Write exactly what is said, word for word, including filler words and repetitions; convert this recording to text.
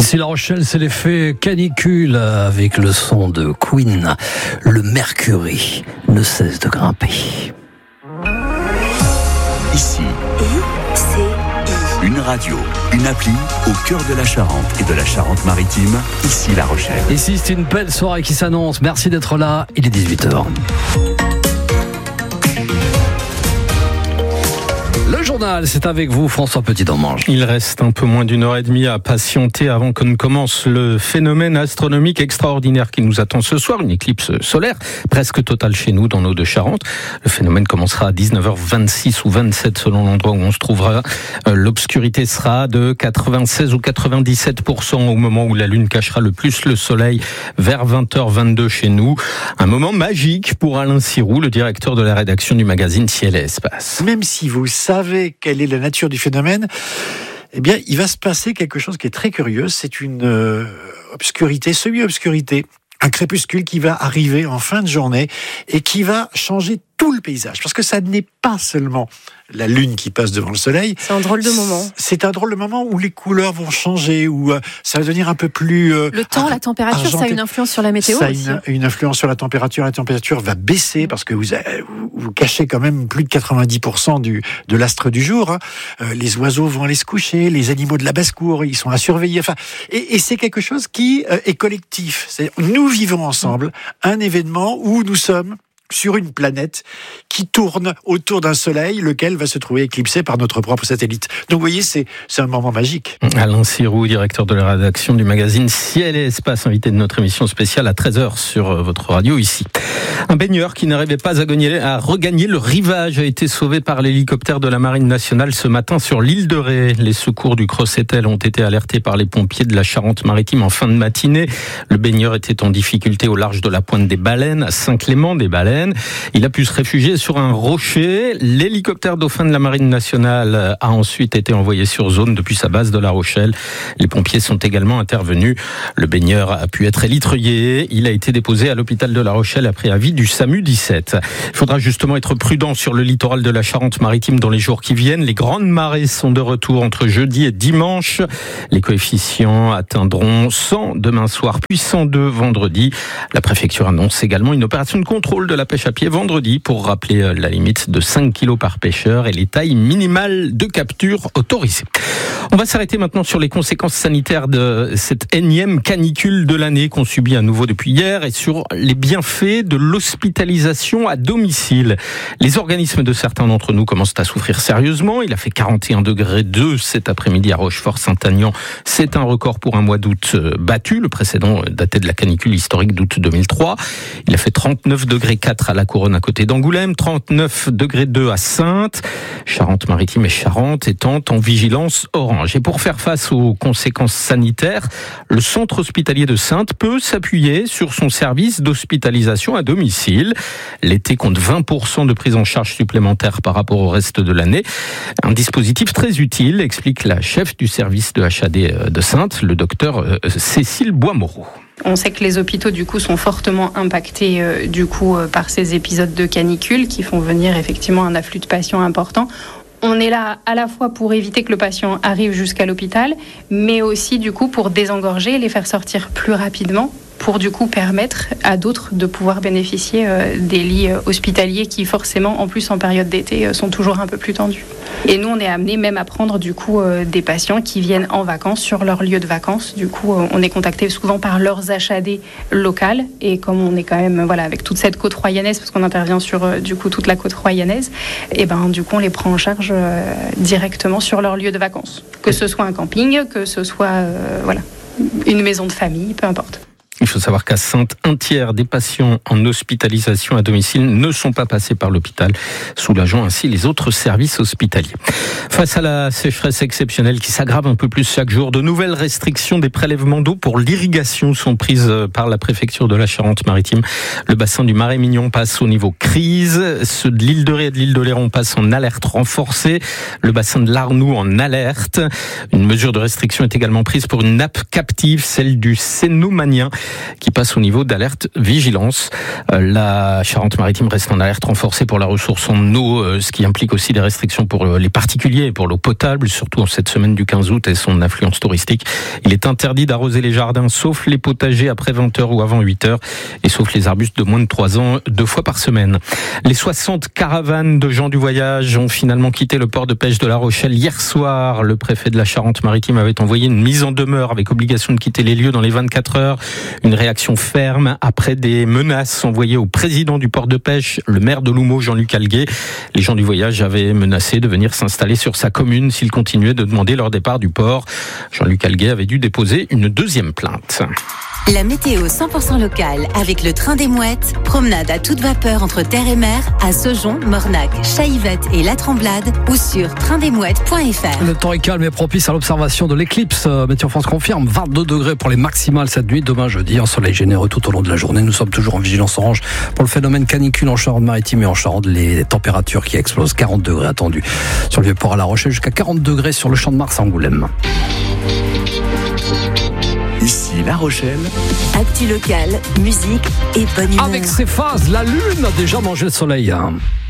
Ici La Rochelle, c'est l'effet canicule avec le son de Queen. Le mercury ne cesse de grimper. Ici, I C I. une radio, une appli au cœur de la Charente et de la Charente-Maritime. Ici La Rochelle. Ici, c'est une belle soirée qui s'annonce. Merci d'être là. Il est dix-huit heures. Le journal, c'est avec vous, François Petit-Domange. Il reste un peu moins d'une heure et demie à patienter avant que ne commence le phénomène astronomique extraordinaire qui nous attend ce soir, une éclipse solaire presque totale chez nous dans nos deux Charentes. Le phénomène commencera à dix-neuf heures vingt-six ou vingt-sept selon l'endroit où on se trouvera. L'obscurité sera de quatre-vingt-seize ou quatre-vingt-dix-sept pour cent au moment où la Lune cachera le plus le soleil, vers vingt heures vingt-deux chez nous. Un moment magique pour Alain Sirou, le directeur de la rédaction du magazine Ciel et Espace. Même si vous savez quelle est la nature du phénomène, eh bien, il va se passer quelque chose qui est très curieux. C'est une euh, obscurité, semi-obscurité, un crépuscule qui va arriver en fin de journée et qui va changer tout le paysage. Parce que ça n'est pas seulement la Lune qui passe devant le Soleil. C'est un drôle de moment. C'est un drôle de moment où les couleurs vont changer, où euh, ça va devenir un peu plus... Euh, le temps, ar- la température, argenté. Ça a une influence sur la météo Ça a aussi. une, une influence sur la température. La température va baisser parce que vous, vous, vous cachez quand même plus de quatre-vingt-dix pour cent du, de l'astre du jour. Hein. Euh, les oiseaux vont aller se coucher, les animaux de la basse-cour, ils sont à surveiller. Enfin, et, et c'est quelque chose qui euh, est collectif. C'est, nous vivons ensemble un événement où nous sommes sur une planète qui tourne autour d'un soleil, lequel va se trouver éclipsé par notre propre satellite. Donc vous voyez, c'est, c'est un moment magique. Alain Sirou, directeur de la rédaction du magazine Ciel et Espace, invité de notre émission spéciale à treize heures sur votre radio ici. Un baigneur qui n'arrivait pas à, gagner, à regagner le rivage a été sauvé par l'hélicoptère de la Marine nationale ce matin sur l'île de Ré. Les secours du Creux-Setel ont été alertés par les pompiers de la Charente-Maritime en fin de matinée. Le baigneur était en difficulté au large de la pointe des Baleines, à Saint-Clément-des-Baleines. Il a pu se réfugier sur un rocher. L'hélicoptère Dauphin de la Marine nationale a ensuite été envoyé sur zone depuis sa base de La Rochelle. Les pompiers sont également intervenus. Le baigneur a pu être élitreuillé. Il a été déposé à l'hôpital de La Rochelle après avis du SAMU dix-sept. Il faudra justement être prudent sur le littoral de la Charente-Maritime dans les jours qui viennent. Les grandes marées sont de retour entre jeudi et dimanche. Les coefficients atteindront cent demain soir, puis cent deux vendredi. La préfecture annonce également une opération de contrôle de la pêche à pied vendredi pour rappeler la limite de cinq kilos par pêcheur et les tailles minimales de capture autorisées. On va s'arrêter maintenant sur les conséquences sanitaires de cette énième canicule de l'année qu'on subit à nouveau depuis hier et sur les bienfaits de l'hospitalisation à domicile. Les organismes de certains d'entre nous commencent à souffrir sérieusement. Il a fait quarante et un degrés deux cet après-midi à Rochefort-Saint-Agnan. C'est un record pour un mois d'août battu. Le précédent datait de la canicule historique d'août deux mille trois. Il a fait trente-neuf degrés quatre à la Couronne à côté d'Angoulême, trente-neuf degrés deux à Saintes, Charente-Maritime et Charente étant en vigilance orange. Et pour faire face aux conséquences sanitaires, le centre hospitalier de Saintes peut s'appuyer sur son service d'hospitalisation à domicile. L'été compte vingt pour cent de prise en charge supplémentaire par rapport au reste de l'année. Un dispositif très utile, explique la chef du service de H A D de Saintes, le docteur Cécile Boismoreau. On sait que les hôpitaux du coup sont fortement impactés euh, du coup euh, par ces épisodes de canicule qui font venir effectivement un afflux de patients important. On est là à la fois pour éviter que le patient arrive jusqu'à l'hôpital, mais aussi du coup pour désengorger et les faire sortir plus rapidement, pour du coup permettre à d'autres de pouvoir bénéficier euh, des lits euh, hospitaliers qui forcément, en plus en période d'été, euh, sont toujours un peu plus tendus. Et nous, on est amené même à prendre du coup euh, des patients qui viennent en vacances sur leur lieu de vacances. Du coup, euh, on est contacté souvent par leurs H A D locales. Et comme on est quand même voilà avec toute cette côte royanaise, parce qu'on intervient sur euh, du coup toute la côte royanaise, et ben du coup on les prend en charge euh, directement sur leur lieu de vacances. Que ce soit un camping, que ce soit euh, voilà une maison de famille, peu importe. Il faut savoir qu'à Saintes, un tiers des patients en hospitalisation à domicile ne sont pas passés par l'hôpital, soulageant ainsi les autres services hospitaliers. Face à la sécheresse exceptionnelle qui s'aggrave un peu plus chaque jour, de nouvelles restrictions des prélèvements d'eau pour l'irrigation sont prises par la préfecture de la Charente-Maritime. Le bassin du Marais-Mignon passe au niveau crise, ceux de l'île de Ré et de l'île de Léron passent en alerte renforcée, le bassin de l'Arnoux en alerte. Une mesure de restriction est également prise pour une nappe captive, celle du Cénomanien. qui passe au niveau d'alerte vigilance. La Charente-Maritime reste en alerte renforcée pour la ressource en eau, ce qui implique aussi des restrictions pour les particuliers, pour l'eau potable, surtout en cette semaine du quinze août et son affluence touristique. Il est interdit d'arroser les jardins, sauf les potagers après vingt heures ou avant huit heures, et sauf les arbustes de moins de trois ans, deux fois par semaine. Les soixante caravanes de gens du voyage ont finalement quitté le port de pêche de La Rochelle hier soir. Le préfet de la Charente-Maritime avait envoyé une mise en demeure avec obligation de quitter les lieux dans les vingt-quatre heures. Une réaction ferme après des menaces envoyées au président du port de pêche, le maire de Loumeau, Jean-Luc Alguet. Les gens du voyage avaient menacé de venir s'installer sur sa commune s'ils continuaient de demander leur départ du port. Jean-Luc Alguet avait dû déposer une deuxième plainte. La météo cent pour cent locale avec le train des Mouettes. Promenade à toute vapeur entre terre et mer à Saujon, Mornac, Chaillevette et La Tremblade ou sur train des mouettes point f r. Le temps est calme et propice à l'observation de l'éclipse. Météo France confirme vingt-deux degrés pour les maximales cette nuit. Demain jeudi, un soleil généreux tout au long de la journée. Nous sommes toujours en vigilance orange pour le phénomène canicule en Charente-Maritime et en Charente. Les températures qui explosent, quarante degrés attendus sur le Vieux-Port à La Rochelle, jusqu'à quarante degrés sur le Champ de Mars à Angoulême. Ici La Rochelle. Actu locale, musique et bonne humeur. Avec ses phases, la lune a déjà mangé le soleil. Hein.